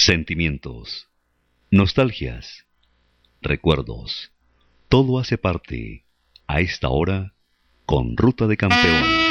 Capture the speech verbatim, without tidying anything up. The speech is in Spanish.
Sentimientos, nostalgias, recuerdos, todo hace parte, a esta hora, con Ruta de Campeones.